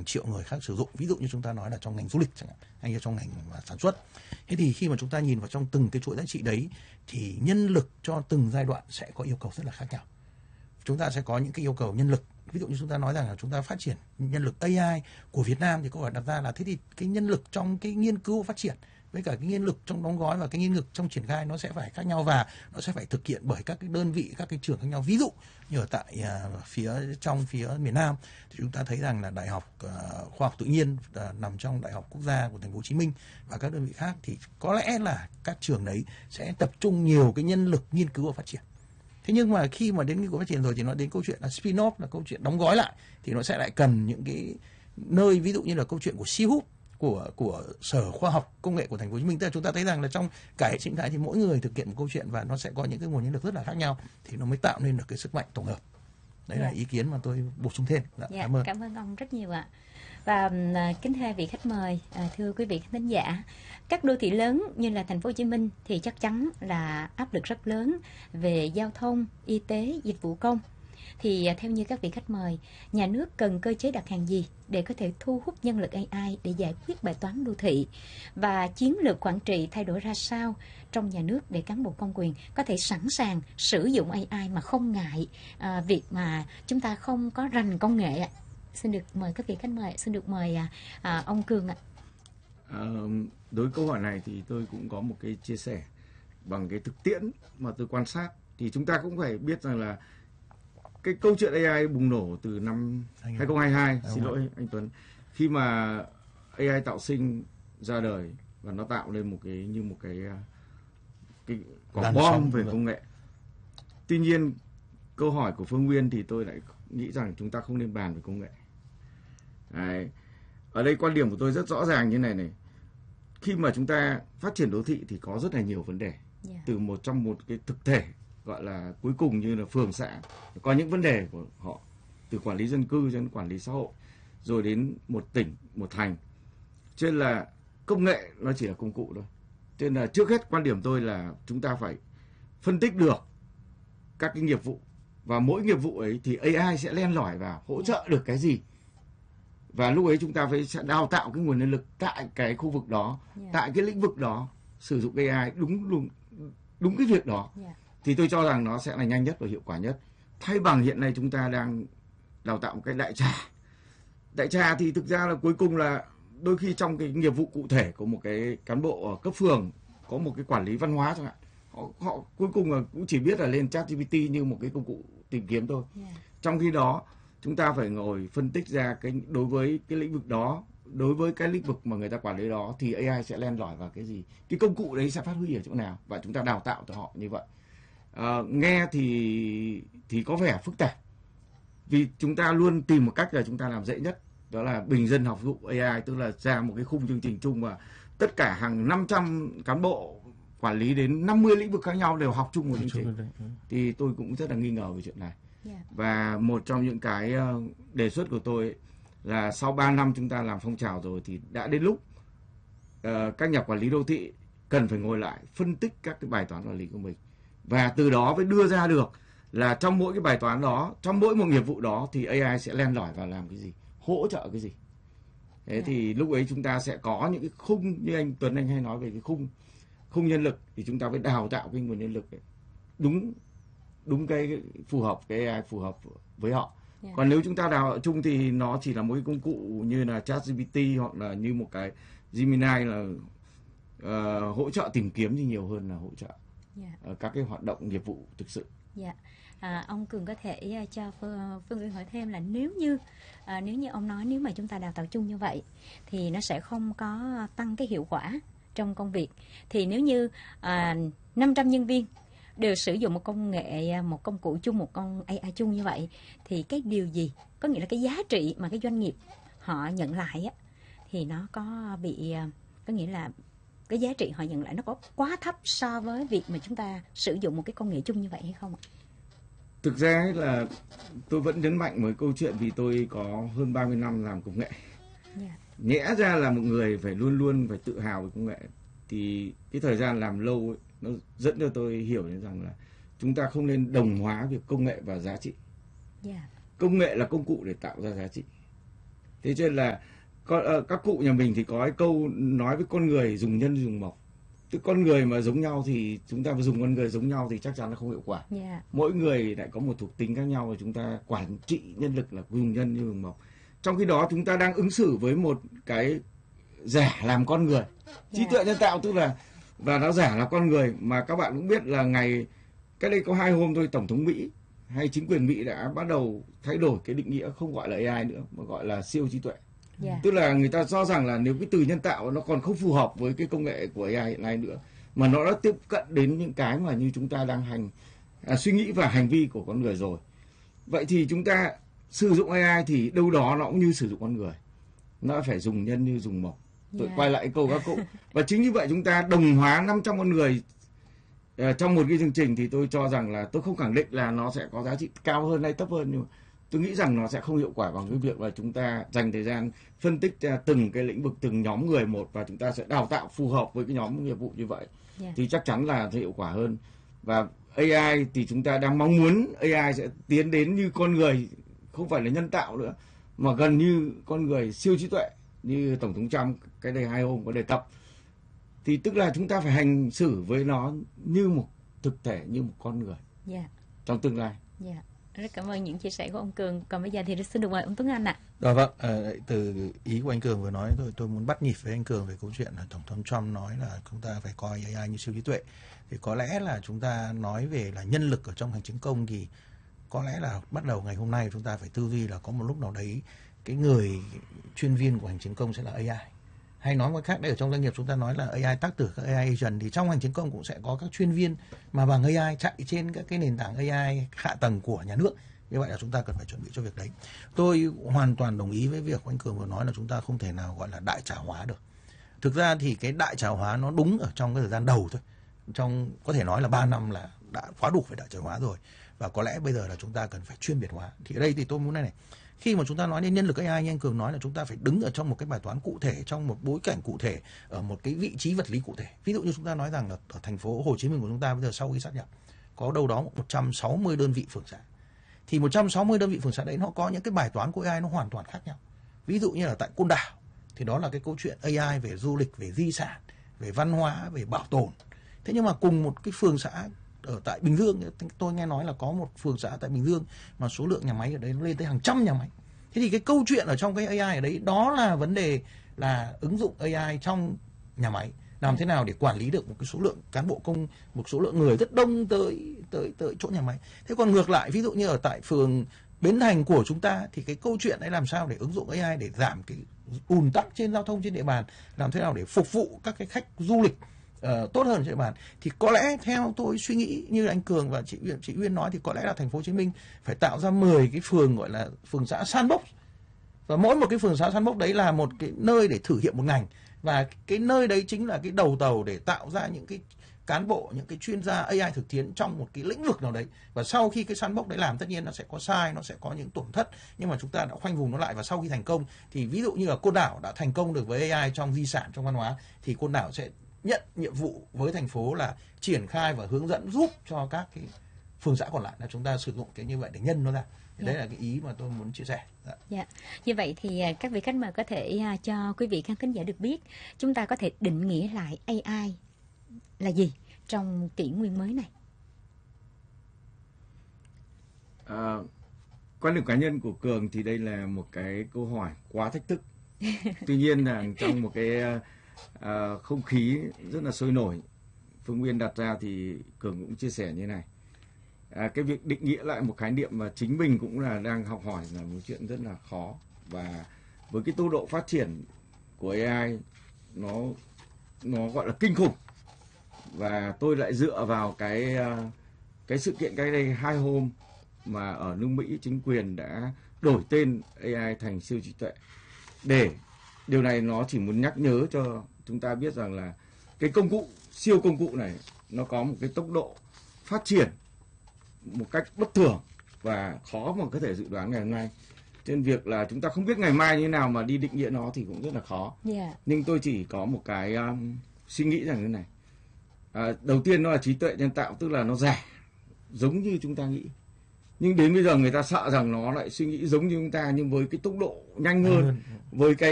hàng triệu người khác sử dụng, ví dụ như chúng ta nói là trong ngành du lịch chẳng hạn, hay là trong ngành sản xuất. Thế thì khi mà chúng ta nhìn vào trong từng cái chuỗi giá trị đấy thì nhân lực cho từng giai đoạn sẽ có yêu cầu rất là khác nhau. Chúng ta sẽ có những cái yêu cầu nhân lực, ví dụ như chúng ta nói rằng là chúng ta phát triển nhân lực AI của Việt Nam thì câu hỏi đặt ra là thế thì cái nhân lực trong cái nghiên cứu phát triển với cả cái nhân lực trong đóng gói và cái nhân lực trong triển khai nó sẽ phải khác nhau, và nó sẽ phải thực hiện bởi các cái đơn vị, các cái trường khác nhau. Ví dụ như ở tại phía miền Nam thì chúng ta thấy rằng là Đại học Khoa học Tự nhiên nằm trong Đại học Quốc gia của Thành phố Hồ Chí Minh và các đơn vị khác thì có lẽ là các trường đấy sẽ tập trung nhiều cái nhân lực nghiên cứu và phát triển. Thế nhưng mà khi mà đến nghiên cứu phát triển rồi thì nó đến câu chuyện là spin-off, là câu chuyện đóng gói lại, thì nó sẽ lại cần những cái nơi ví dụ như là câu chuyện của C-Hub, của Sở Khoa học Công nghệ của Thành phố Hồ Chí Minh. Tức là chúng ta thấy rằng là trong cả hệ sinh thái thì mỗi người thực hiện một câu chuyện và nó sẽ có những cái nguồn nhân lực rất là khác nhau thì nó mới tạo nên được cái sức mạnh tổng hợp. Đấy là ý kiến mà tôi bổ sung thêm. Cảm ơn ông rất nhiều ạ. Và kính thưa vị khách mời, thưa quý vị khán thính giả, các đô thị lớn như là Thành phố Hồ Chí Minh thì chắc chắn là áp lực rất lớn về giao thông, y tế, dịch vụ công. Thì theo như các vị khách mời, nhà nước cần cơ chế đặt hàng gì để có thể thu hút nhân lực AI để giải quyết bài toán đô thị, và chiến lược quản trị thay đổi ra sao trong nhà nước để cán bộ công quyền có thể sẵn sàng sử dụng AI mà không ngại việc mà chúng ta không có rành công nghệ ạ. Xin được mời các vị khách mời, xin được mời ông Cường ạ. Đối với câu hỏi này thì tôi cũng có một cái chia sẻ bằng cái thực tiễn mà tôi quan sát. Thì chúng ta cũng phải biết rằng là cái câu chuyện AI bùng nổ từ năm 2022, xin lỗi anh Tuấn, khi mà AI tạo sinh ra đời và nó tạo lên một cái như một cái quả bom về công nghệ. Tuy nhiên câu hỏi của Phương Nguyên thì tôi lại nghĩ rằng chúng ta không nên bàn về công nghệ. Đấy. Ở đây quan điểm của tôi rất rõ ràng như này. Khi mà chúng ta phát triển đô thị thì có rất là nhiều vấn đề. Từ trong một cái thực thể gọi là cuối cùng như là phường xã, có những vấn đề của họ, từ quản lý dân cư đến quản lý xã hội, rồi đến một tỉnh, một thành. Cho nên là công nghệ nó chỉ là công cụ thôi. Cho nên là trước hết quan điểm tôi là chúng ta phải phân tích được các cái nghiệp vụ, và mỗi nghiệp vụ ấy thì AI sẽ len lỏi vào hỗ trợ được cái gì. Và lúc ấy chúng ta sẽ đào tạo cái nguồn nhân lực tại cái khu vực đó, tại cái lĩnh vực đó, sử dụng AI đúng cái việc đó. Thì tôi cho rằng nó sẽ là nhanh nhất và hiệu quả nhất. Thay bằng hiện nay chúng ta đang đào tạo một cái đại trà. Đại trà thì thực ra là cuối cùng là đôi khi trong cái nghiệp vụ cụ thể của một cái cán bộ ở cấp phường có một cái quản lý văn hóa chẳng hạn, họ cuối cùng là cũng chỉ biết là lên ChatGPT như một cái công cụ tìm kiếm thôi. Trong khi đó chúng ta phải ngồi phân tích ra đối với cái lĩnh vực đó, đối với cái lĩnh vực mà người ta quản lý đó thì AI sẽ len lỏi vào cái gì, cái công cụ đấy sẽ phát huy ở chỗ nào, và chúng ta đào tạo cho họ như vậy. Nghe thì có vẻ phức tạp, vì chúng ta luôn tìm một cách là chúng ta làm dễ nhất, đó là bình dân học dụng AI, tức là ra một cái khung chương trình chung mà tất cả hàng 500 cán bộ quản lý đến 50 lĩnh vực khác nhau đều học chung một chương trình. Thì tôi cũng rất là nghi ngờ về chuyện này. Và một trong những cái đề xuất của tôi ấy, là sau 3 năm chúng ta làm phong trào rồi thì đã đến lúc các nhà quản lý đô thị cần phải ngồi lại phân tích các cái bài toán quản lý của mình, và từ đó mới đưa ra được là trong mỗi cái bài toán đó, trong mỗi một nghiệp vụ đó thì AI sẽ len lỏi vào làm cái gì, hỗ trợ cái gì. Thế thì lúc ấy chúng ta sẽ có những cái khung, như anh Tuấn anh hay nói về cái khung nhân lực, thì chúng ta phải đào tạo cái nguồn nhân lực ấy, đúng cái phù hợp, cái AI phù hợp với họ. Còn nếu chúng ta đào tạo chung thì nó chỉ là một cái công cụ như là ChatGPT hoặc là như một cái Gemini là hỗ trợ tìm kiếm thì nhiều hơn là hỗ trợ các cái hoạt động nghiệp vụ thực sự. Ông Cường có thể cho Phương Uyên hỏi thêm là nếu như ông nói nếu mà chúng ta đào tạo chung như vậy thì nó sẽ không có tăng cái hiệu quả trong công việc. Thì nếu như 500 nhân viên đều sử dụng một công nghệ, một công cụ chung, một con AI chung như vậy, thì cái điều gì, có nghĩa là cái giá trị mà cái doanh nghiệp họ nhận lại á, thì nó có bị, có nghĩa là cái giá trị họ nhận lại nó có quá thấp so với việc mà chúng ta sử dụng một cái công nghệ chung như vậy hay không ạ? Thực ra là tôi vẫn nhấn mạnh một câu chuyện, vì tôi có hơn 30 năm làm công nghệ. Nhẽ ra là một người phải luôn luôn phải tự hào về công nghệ, thì cái thời gian làm lâu ấy, nó dẫn cho tôi hiểu rằng là chúng ta không nên đồng hóa việc công nghệ và giá trị. Công nghệ là công cụ để tạo ra giá trị, Thế cho nên là các cụ nhà mình thì có cái câu nói với con người dùng nhân dùng mộc. Tức con người mà giống nhau thì chúng ta phải dùng con người giống nhau thì chắc chắn là không hiệu quả. Mỗi người lại có một thuộc tính khác nhau và chúng ta quản trị nhân lực là dùng nhân như dùng mộc. Trong khi đó chúng ta đang ứng xử với một cái giả làm con người. Trí tuệ nhân tạo tức là và nó giả là con người, mà các bạn cũng biết là cách đây có 2 hôm thôi, Tổng thống Mỹ hay chính quyền Mỹ đã bắt đầu thay đổi cái định nghĩa, không gọi là AI nữa mà gọi là siêu trí tuệ. Tức là người ta cho rằng là nếu cái từ nhân tạo nó còn không phù hợp với cái công nghệ của AI hiện nay nữa, mà nó đã tiếp cận đến những cái mà như chúng ta đang suy nghĩ và hành vi của con người rồi. Vậy thì chúng ta sử dụng AI thì đâu đó nó cũng như sử dụng con người, nó phải dùng nhân như dùng mộc. Tôi quay lại câu các cụ. Và chính như vậy chúng ta đồng hóa 500 con người trong một cái chương trình thì tôi cho rằng là tôi không khẳng định là nó sẽ có giá trị cao hơn hay thấp hơn, nhưng mà tôi nghĩ rằng nó sẽ không hiệu quả bằng cái việc là chúng ta dành thời gian phân tích ra từng cái lĩnh vực, từng nhóm người một và chúng ta sẽ đào tạo phù hợp với cái nhóm nghiệp vụ như vậy. Thì chắc chắn là sẽ hiệu quả hơn. Và AI thì chúng ta đang mong muốn AI sẽ tiến đến như con người, không phải là nhân tạo nữa, mà gần như con người, siêu trí tuệ như Tổng thống Trump cái đây 2 hôm có đề cập. Thì tức là chúng ta phải hành xử với nó như một thực thể, như một con người trong tương lai. Rất cảm ơn những chia sẻ của ông Cường. Còn bây giờ thì xin được mời ông Tuấn Anh ạ. Vâng, từ ý của anh Cường vừa nói tôi muốn bắt nhịp với anh Cường về câu chuyện là Tổng thống Trump nói là chúng ta phải coi AI như siêu trí tuệ. Thì có lẽ là chúng ta nói về là nhân lực ở trong hành chính công thì có lẽ là bắt đầu ngày hôm nay chúng ta phải tư duy là có một lúc nào đấy cái người chuyên viên của hành chính công sẽ là AI. Hay nói một cách khác, đây ở trong doanh nghiệp chúng ta nói là AI tác tử, các AI agent, thì trong hành chính công cũng sẽ có các chuyên viên mà bằng AI chạy trên các cái nền tảng AI hạ tầng của nhà nước. Như vậy là chúng ta cần phải chuẩn bị cho việc đấy. Tôi hoàn toàn đồng ý với việc anh Cường vừa nói là chúng ta không thể nào gọi là đại trà hóa được. Thực ra thì cái đại trà hóa nó đúng ở trong cái thời gian đầu thôi. Trong có thể nói là 3 năm là đã quá đủ về đại trà hóa rồi. Và có lẽ bây giờ là chúng ta cần phải chuyên biệt hóa. Thì ở đây thì tôi muốn này, khi mà chúng ta nói đến nhân lực AI như anh Cường nói là chúng ta phải đứng ở trong một cái bài toán cụ thể, trong một bối cảnh cụ thể, ở một cái vị trí vật lý cụ thể. Ví dụ như chúng ta nói rằng là ở thành phố Hồ Chí Minh của chúng ta bây giờ sau khi sát nhập có đâu đó 160 đơn vị phường xã. Thì 160 đơn vị phường xã đấy nó có những cái bài toán của AI nó hoàn toàn khác nhau. Ví dụ như là tại Côn Đảo thì đó là cái câu chuyện AI về du lịch, về di sản, về văn hóa, về bảo tồn. Thế nhưng mà cùng một cái phường xã ở tại Bình Dương, tôi nghe nói là có một phường xã tại Bình Dương mà số lượng nhà máy ở đấy nó lên tới hàng trăm nhà máy. Thế thì cái câu chuyện ở trong cái AI ở đấy đó là vấn đề là ứng dụng AI trong nhà máy, làm thế nào để quản lý được một cái số lượng cán bộ công, một số lượng người rất đông tới chỗ nhà máy. Thế còn ngược lại, ví dụ như ở tại phường Bến Thành của chúng ta thì cái câu chuyện đấy làm sao để ứng dụng AI để giảm cái ùn tắc trên giao thông trên địa bàn, làm thế nào để phục vụ các cái khách du lịch tốt hơn trên địa bàn. Thì có lẽ theo tôi suy nghĩ như anh Cường và chị Uyên nói thì có lẽ là thành phố Hồ Chí Minh phải tạo ra 10 cái phường gọi là phường xã sandbox, và mỗi một cái phường xã sandbox đấy là một cái nơi để thử nghiệm một ngành, và cái nơi đấy chính là cái đầu tàu để tạo ra những cái cán bộ, những cái chuyên gia AI thực tiễn trong một cái lĩnh vực nào đấy. Và sau khi cái sandbox đấy làm, tất nhiên nó sẽ có sai, nó sẽ có những tổn thất, nhưng mà chúng ta đã khoanh vùng nó lại. Và sau khi thành công thì ví dụ như là Côn Đảo đã thành công được với AI trong di sản, trong văn hóa, thì Côn Đảo sẽ nhận nhiệm vụ với thành phố là triển khai và hướng dẫn giúp cho các cái phường xã còn lại là chúng ta sử dụng cái như vậy để nhân nó ra. Đấy là cái ý mà tôi muốn chia sẻ. Như vậy thì các vị khách mời có thể cho quý vị khán thính giả được biết, chúng ta có thể định nghĩa lại AI là gì trong kỷ nguyên mới này? Quan điểm cá nhân của Cường thì đây là một cái câu hỏi quá thách thức. Tuy nhiên là trong một cái không khí rất là sôi nổi Phương Nguyên đặt ra thì Cường cũng chia sẻ như này. Cái việc định nghĩa lại một khái niệm mà chính mình cũng là đang học hỏi là một chuyện rất là khó, và với cái tốc độ phát triển của AI nó gọi là kinh khủng. Và tôi lại dựa vào cái sự kiện cách đây 2 hôm mà ở nước Mỹ chính quyền đã đổi tên AI thành siêu trí tuệ. Để điều này nó chỉ muốn nhắc nhớ cho chúng ta biết rằng là cái công cụ, siêu công cụ này nó có một cái tốc độ phát triển một cách bất thường và khó mà có thể dự đoán ngày hôm nay. Trên việc là chúng ta không biết ngày mai như thế nào mà đi định nghĩa nó thì cũng rất là khó. Nhưng tôi chỉ có một cái suy nghĩ rằng thế này. Đầu tiên nó là trí tuệ nhân tạo, tức là nó giả giống như chúng ta nghĩ. nhưng đến bây giờ người ta sợ rằng nó lại suy nghĩ giống như chúng ta nhưng với cái tốc độ nhanh hơn, với cái